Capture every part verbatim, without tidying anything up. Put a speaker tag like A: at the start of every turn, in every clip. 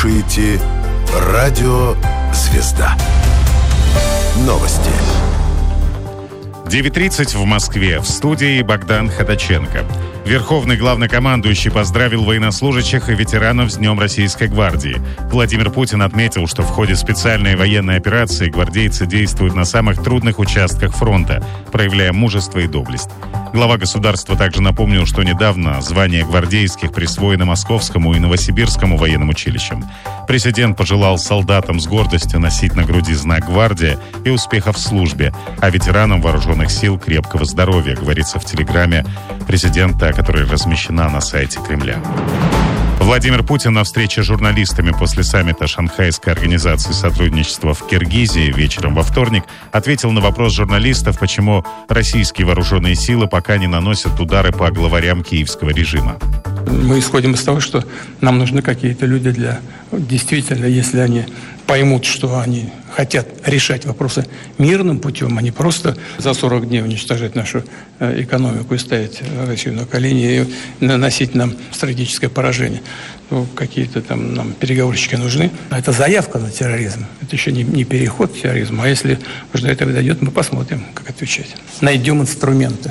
A: слушаете «Радио Звезда». Новости.
B: девять тридцать в Москве. В студии Богдан Ходаченко. Верховный главнокомандующий поздравил военнослужащих и ветеранов с Днем Российской гвардии. Владимир Путин отметил, что в ходе специальной военной операции гвардейцы действуют на самых трудных участках фронта, проявляя мужество и доблесть. Глава государства также напомнил, что недавно звание гвардейских присвоено Московскому и Новосибирскому военным училищам. Президент пожелал солдатам с гордостью носить на груди знак «Гвардия» и успехов в службе, а ветеранам вооруженных сил крепкого здоровья, говорится в телеграмме президента, которая размещена на сайте Кремля. Владимир Путин на встрече с журналистами после саммита Шанхайской организации сотрудничества в Киргизии вечером во вторник ответил на вопрос журналистов, почему российские вооруженные силы пока не наносят удары по главарям киевского режима.
C: Мы исходим из того, что нам нужны какие-то люди для... Действительно, если они поймут, что они хотят решать вопросы мирным путем, а не просто за сорок дней уничтожать нашу экономику и ставить Россию на колени и наносить нам стратегическое поражение. Ну, какие-то там нам переговорщики нужны. Это заявка на терроризм. Это еще не, не переход к терроризму. А если уж до этого дойдет, мы посмотрим, как отвечать. Найдем инструменты.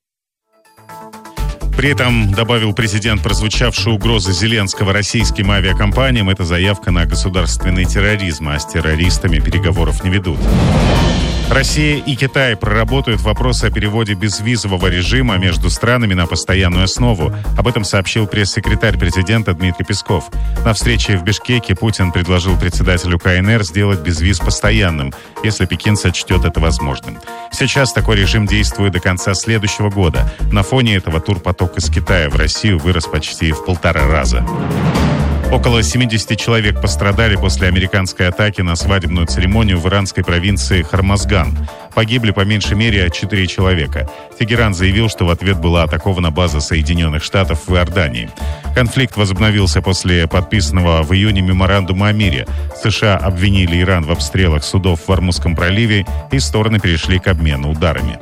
B: При этом, добавил президент, прозвучавшие угрозы Зеленского российским авиакомпаниям – это заявка на государственный терроризм, а с террористами переговоров не ведут. Россия и Китай проработают вопросы о переводе безвизового режима между странами на постоянную основу. Об этом сообщил пресс-секретарь президента Дмитрий Песков. На встрече в Бишкеке Путин предложил председателю КНР сделать безвиз постоянным, если Пекин сочтет это возможным. Сейчас такой режим действует до конца следующего года. На фоне этого турпоток из Китая в Россию вырос почти в полтора раза. Около семьдесят человек пострадали после американской атаки на свадебную церемонию в иранской провинции Хормазган. Погибли по меньшей мере четыре человека. Тегеран заявил, что в ответ была атакована база Соединенных Штатов в Иордании. Конфликт возобновился после подписанного в июне меморандума о мире. США обвинили Иран в обстрелах судов в Ормузском проливе, и стороны перешли к обмену ударами.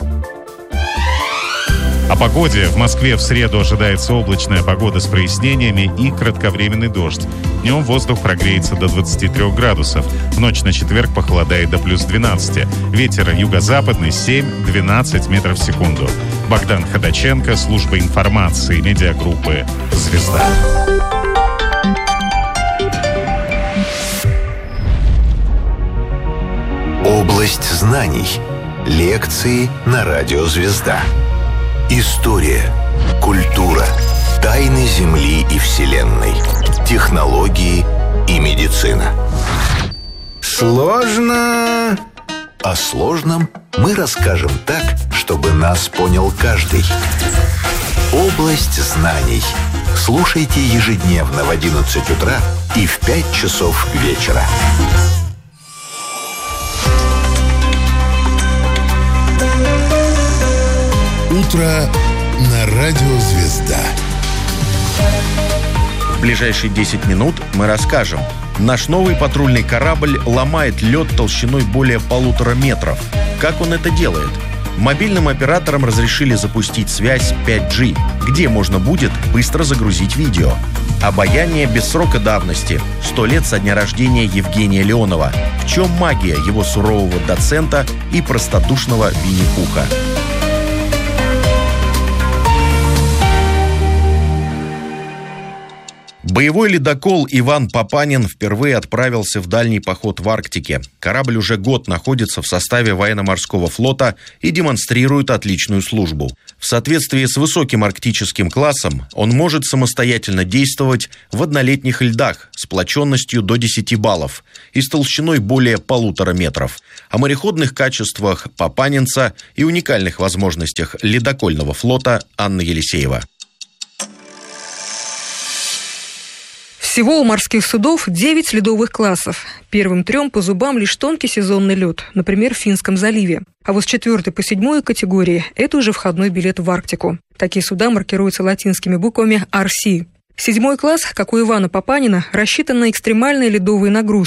B: О погоде. В Москве в среду ожидается облачная погода с прояснениями и кратковременный дождь. Днем воздух прогреется до двадцати трёх градусов. В ночь на четверг похолодает до плюс двенадцати. Ветер юго-западный семь-двенадцать метров в секунду. Богдан Ходаченко, служба информации медиагруппы «Звезда».
A: Область знаний. Лекции на радио «Звезда». История, культура, тайны Земли и Вселенной, технологии и медицина. Сложно. О сложном мы расскажем так, чтобы нас понял каждый. Область знаний. Слушайте ежедневно в одиннадцать утра и в пять часов вечера. Утро на радио «Звезда».
D: В ближайшие десять минут мы расскажем. Наш новый патрульный корабль ломает лед толщиной более полутора метров. Как он это делает? Мобильным операторам разрешили запустить связь пять джи, где можно будет быстро загрузить видео. Обаяние без срока давности. Сто лет со дня рождения Евгения Леонова. В чем магия его сурового доцента и простодушного Винни-Пуха? Боевой ледокол «Иван Папанин» впервые отправился в дальний поход в Арктике. Корабль уже год находится в составе военно-морского флота и демонстрирует отличную службу. В соответствии с высоким арктическим классом он может самостоятельно действовать в однолетних льдах с сплоченностью до десяти баллов и с толщиной более полутора метров. О мореходных качествах «Папанинца» и уникальных возможностях ледокольного флота Анна Елисеева.
E: Всего у морских судов девять ледовых классов. Первым трем по зубам лишь тонкий сезонный лед, например, в Финском заливе. А вот с четвертой по седьмую категории – это уже входной билет в Арктику. Такие суда маркируются латинскими буквами ар си. Седьмой класс, как у Ивана Папанина, рассчитан на экстремальные ледовые нагрузки.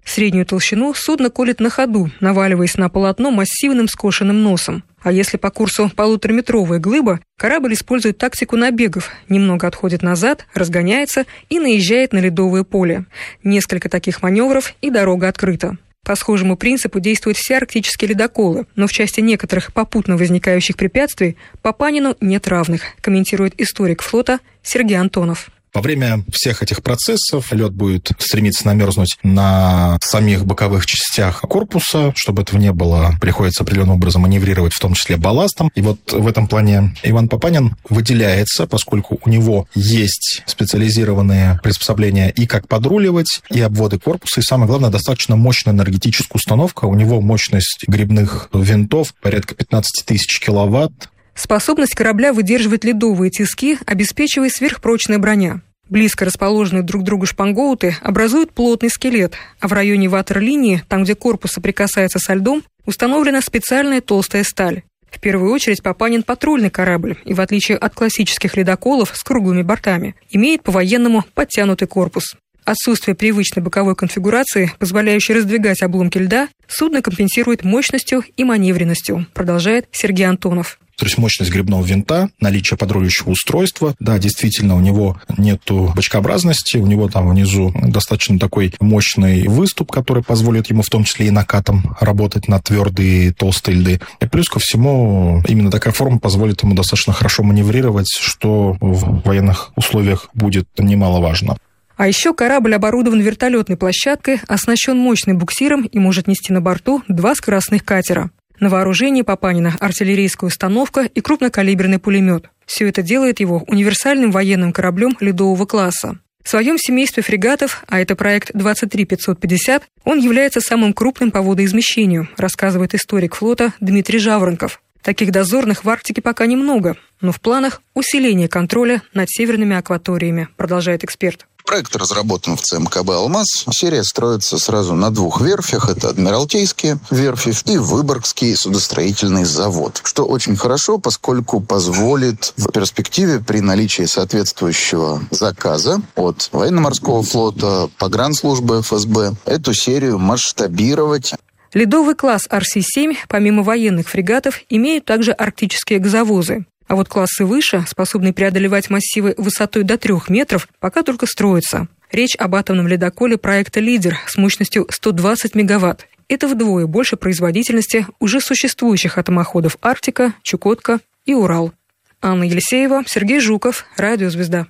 E: Среднюю толщину судно колет на ходу, наваливаясь на полотно массивным скошенным носом. А если по курсу полутораметровая глыба, корабль использует тактику набегов, немного отходит назад, разгоняется и наезжает на ледовое поле. Несколько таких маневров, и дорога открыта. По схожему принципу действуют все арктические ледоколы, но в части некоторых попутно возникающих препятствий Папанину нет равных, комментирует историк флота Сергей Антонов.
F: Во время всех этих процессов лед будет стремиться намерзнуть на самих боковых частях корпуса. Чтобы этого не было, приходится определенным образом маневрировать, в том числе балластом. И вот в этом плане Иван Папанин выделяется, поскольку у него есть специализированные приспособления и как подруливать, и обводы корпуса. И самое главное, достаточно мощная энергетическая установка. У него мощность гребных винтов порядка пятнадцать тысяч киловатт.
E: Способность корабля выдерживать ледовые тиски обеспечивает сверхпрочная броня. Близко расположенные друг к другу шпангоуты образуют плотный скелет, а в районе ватерлинии, там, где корпус соприкасается со льдом, установлена специальная толстая сталь. В первую очередь Папанин патрульный корабль и, в отличие от классических ледоколов с круглыми бортами, имеет по-военному подтянутый корпус. Отсутствие привычной боковой конфигурации, позволяющей раздвигать обломки льда, судно компенсирует мощностью и маневренностью, продолжает Сергей Антонов.
F: То есть мощность гребного винта, наличие подруливающего устройства. Да, действительно, у него нету бочкообразности, у него там внизу достаточно такой мощный выступ, который позволит ему в том числе и накатом работать на твердые толстые льды. И плюс ко всему, именно такая форма позволит ему достаточно хорошо маневрировать, что в военных условиях будет немаловажно.
E: А еще корабль оборудован вертолетной площадкой, оснащен мощным буксиром и может нести на борту два скоростных катера. На вооружении Папанина артиллерийская установка и крупнокалиберный пулемет. Все это делает его универсальным военным кораблем ледового класса. В своем семействе фрегатов, а это проект двадцать три пятьсот пятьдесят, он является самым крупным по водоизмещению, рассказывает историк флота Дмитрий Жаворонков. Таких дозорных в Арктике пока немного, но в планах усиление контроля над северными акваториями, продолжает эксперт.
G: Проект разработан в ЦМКБ «Алмаз». Серия строится сразу на двух верфях. Это Адмиралтейские верфи и Выборгский судостроительный завод. Что очень хорошо, поскольку позволит в перспективе при наличии соответствующего заказа от военно-морского флота, погранслужбы эф эс бэ эту серию масштабировать.
E: Ледовый класс ар си семь, помимо военных фрегатов, имеет также арктические газовозы. А вот классы выше, способные преодолевать массивы высотой до трех метров, пока только строятся. Речь об атомном ледоколе проекта «Лидер» с мощностью сто двадцать мегаватт. Это вдвое больше производительности уже существующих атомоходов «Арктика», «Чукотка» и «Урал». Анна Елисеева, Сергей Жуков, Радио «Звезда».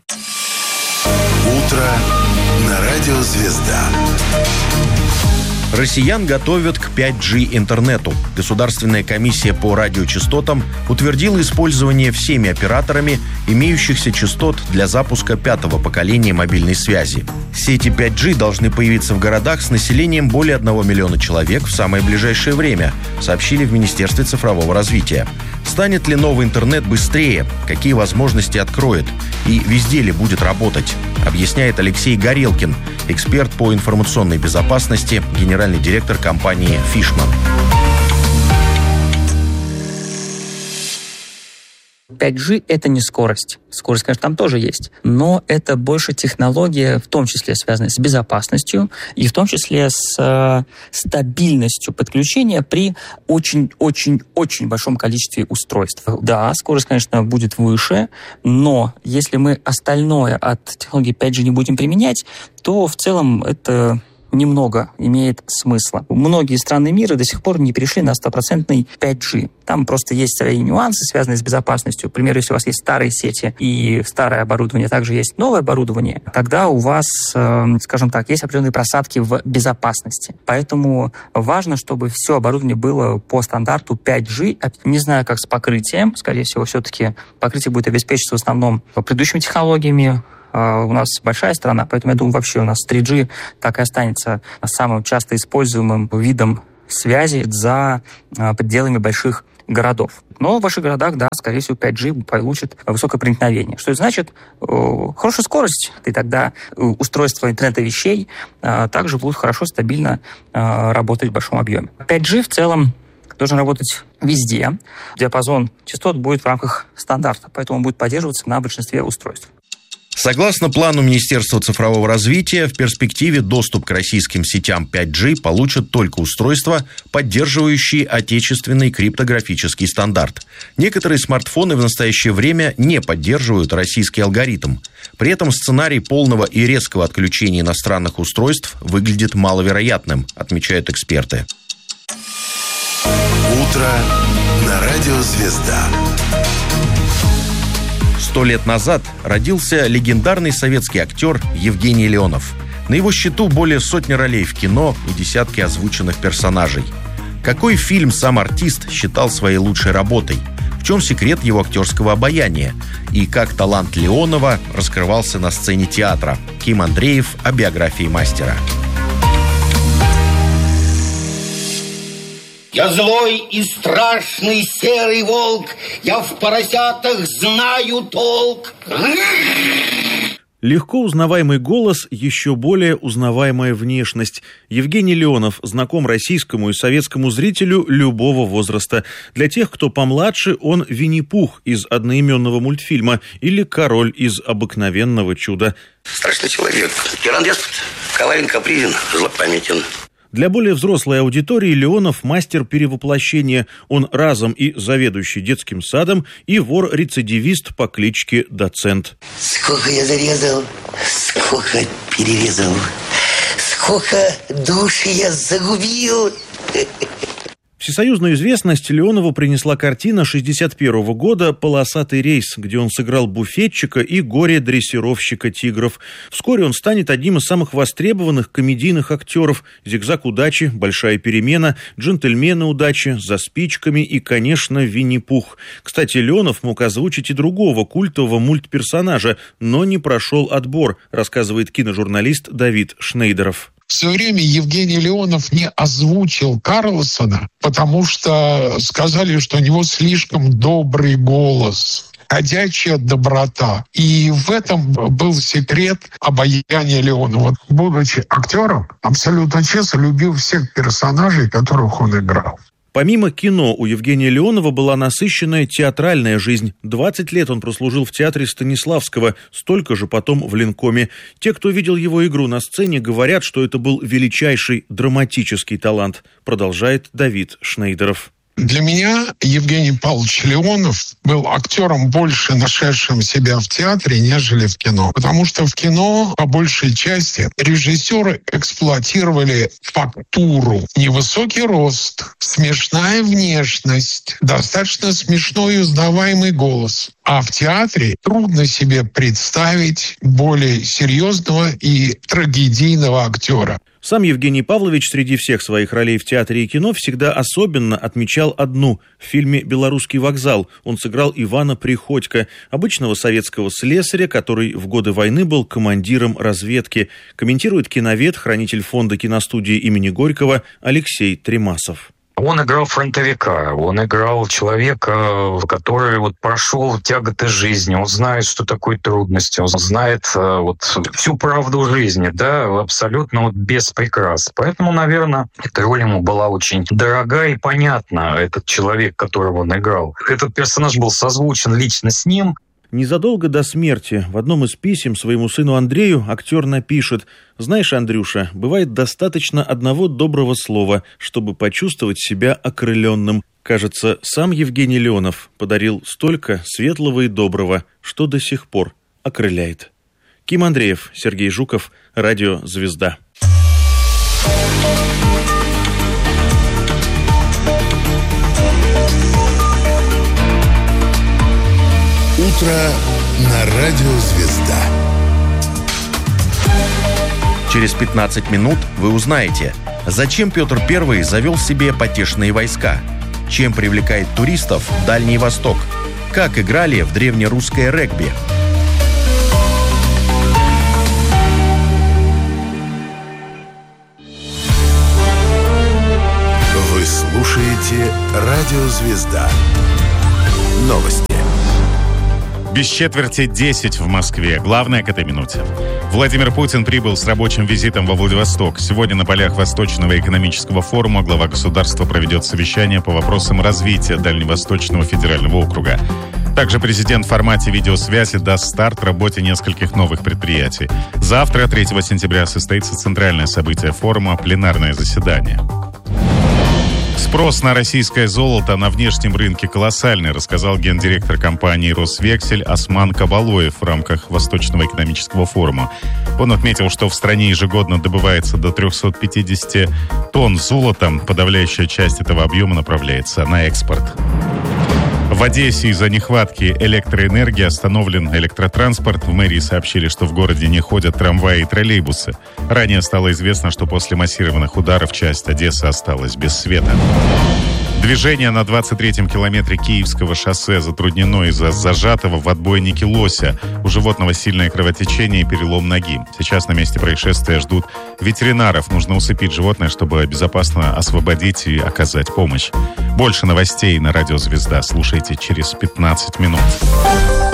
A: Утро на Радио «Звезда».
D: Россиян готовят к пять джи интернету. Государственная комиссия по радиочастотам утвердила использование всеми операторами имеющихся частот для запуска пятого поколения мобильной связи. Сети пять джи должны появиться в городах с населением более одного миллиона человек в самое ближайшее время, сообщили в Министерстве цифрового развития. Станет ли новый интернет быстрее? Какие возможности откроет? И везде ли будет работать? Объясняет Алексей Горелкин, эксперт по информационной безопасности, генеральный директор компании «Фишман».
H: пять джи — это не скорость. Скорость, конечно, там тоже есть. Но это больше технология, в том числе связанная с безопасностью и в том числе с э, стабильностью подключения при очень-очень-очень большом количестве устройств. Да, скорость, конечно, будет выше, но если мы остальное от технологии пять джи не будем применять, то в целом это немного имеет смысла. Многие страны мира до сих пор не перешли на стопроцентный пять джи. Там просто есть свои нюансы, связанные с безопасностью. К примеру, если у вас есть старые сети и старое оборудование, также есть новое оборудование, тогда у вас, скажем так, есть определенные просадки в безопасности. Поэтому важно, чтобы все оборудование было по стандарту пять джи. Не знаю, как с покрытием. Скорее всего, все-таки покрытие будет обеспечиваться в основном предыдущими технологиями. У нас большая страна, поэтому я думаю, вообще у нас три джи так и останется самым часто используемым видом связи за пределами больших городов. Но в больших городах, да, скорее всего, пять джи получит высокое проникновение. Что это значит? Хорошая скорость, и тогда устройства интернета вещей также будут хорошо, стабильно работать в большом объеме. пять джи в целом должен работать везде. Диапазон частот будет в рамках стандарта, поэтому он будет поддерживаться на большинстве устройств.
D: Согласно плану Министерства цифрового развития, в перспективе доступ к российским сетям пять джи получат только устройства, поддерживающие отечественный криптографический стандарт. Некоторые смартфоны в настоящее время не поддерживают российский алгоритм. При этом сценарий полного и резкого отключения иностранных устройств выглядит маловероятным, отмечают эксперты.
A: Утро на радио «Звезда».
D: Сто лет назад родился легендарный советский актер Евгений Леонов. На его счету более сотни ролей в кино и десятки озвученных персонажей. Какой фильм сам артист считал своей лучшей работой? В чем секрет его актерского обаяния? И как талант Леонова раскрывался на сцене театра? Ким Андреев о биографии мастера.
I: Я злой и страшный серый волк, я в поросятах знаю толк.
J: Легко узнаваемый голос, еще более узнаваемая внешность. Евгений Леонов знаком российскому и советскому зрителю любого возраста. Для тех, кто помладше, он Винни-Пух из одноименного мультфильма или король из обыкновенного чуда.
I: Страшный человек, тиран-деспот, коварен, капризен, злопамятен.
J: Для более взрослой аудитории Леонов – мастер перевоплощения. Он разом и заведующий детским садом, и вор-рецидивист по кличке Доцент.
I: Сколько я зарезал, сколько перерезал, сколько душ я загубил.
J: Всесоюзную известность Леонову принесла картина шестьдесят первого года «Полосатый рейс», где он сыграл буфетчика и горе-дрессировщика тигров. Вскоре он станет одним из самых востребованных комедийных актеров. «Зигзаг удачи», «Большая перемена», «Джентльмены удачи», «За спичками» и, конечно, «Винни-Пух». Кстати, Леонов мог озвучить и другого культового мультперсонажа, но не прошел отбор, рассказывает киножурналист Давид Шнейдеров.
K: В свое время Евгений Леонов не озвучил Карлсона, потому что сказали, что у него слишком добрый голос, ходячая доброта. И в этом был секрет обаяния Леонова. Будучи актером, абсолютно честно любил всех персонажей, которых он играл.
J: Помимо кино, у Евгения Леонова была насыщенная театральная жизнь. двадцать лет он прослужил в театре Станиславского, столько же потом в Ленкоме. Те, кто видел его игру на сцене, говорят, что это был величайший драматический талант, продолжает Давид Шнейдеров.
K: Для меня Евгений Павлович Леонов был актером, больше нашедшим себя в театре, нежели в кино. Потому что в кино, по большей части, режиссеры эксплуатировали фактуру. Невысокий рост, смешная внешность, достаточно смешной и узнаваемый голос. А в театре трудно себе представить более серьезного и трагедийного актера.
J: Сам Евгений Павлович среди всех своих ролей в театре и кино всегда особенно отмечал одну. В фильме «Белорусский вокзал» он сыграл Ивана Приходько, обычного советского слесаря, который в годы войны был командиром разведки. Комментирует киновед, хранитель фонда киностудии имени Горького Алексей Тремасов.
L: Он играл фронтовика, он играл человека, который вот прошел тяготы жизни, он знает, что такое трудности, он знает вот всю правду жизни, да, абсолютно вот без прикрас. Поэтому, наверное, эта роль ему была очень дорога и понятна, этот человек, которого он играл. Этот персонаж был созвучен лично с ним.
J: Незадолго до смерти в одном из писем своему сыну Андрею актер напишет: «Знаешь, Андрюша, бывает достаточно одного доброго слова, чтобы почувствовать себя окрыленным». Кажется, сам Евгений Леонов подарил столько светлого и доброго, что до сих пор окрыляет. Ким Андреев, Сергей Жуков, Радио «Звезда».
A: Утро на радио «Звезда».
D: Через пятнадцать минут вы узнаете, зачем Петр Первый завел себе потешные войска, чем привлекает туристов Дальний Восток, как играли в древнерусское регби.
A: Вы слушаете радио «Звезда». Новости.
B: Без четверти десять в Москве. Главное к этой минуте. Владимир Путин прибыл с рабочим визитом во Владивосток. Сегодня на полях Восточного экономического форума глава государства проведет совещание по вопросам развития Дальневосточного федерального округа. Также президент в формате видеосвязи даст старт работе нескольких новых предприятий. Завтра, третьего сентября, состоится центральное событие форума «Пленарное заседание». Спрос на российское золото на внешнем рынке колоссальный, рассказал гендиректор компании «Росвексель» Осман Кабалоев в рамках Восточного экономического форума. Он отметил, что в стране ежегодно добывается до триста пятьдесят тонн золота. Подавляющая часть этого объема направляется на экспорт. В Одессе из-за нехватки электроэнергии остановлен электротранспорт. В мэрии сообщили, что в городе не ходят трамваи и троллейбусы. Ранее стало известно, что после массированных ударов часть Одессы осталась без света. Движение на двадцать третьем километре Киевского шоссе затруднено из-за зажатого в отбойнике лося. У животного сильное кровотечение и перелом ноги. Сейчас на месте происшествия ждут ветеринаров. Нужно усыпить животное, чтобы безопасно освободить и оказать помощь. Больше новостей на Радио Звезда слушайте через пятнадцать минут.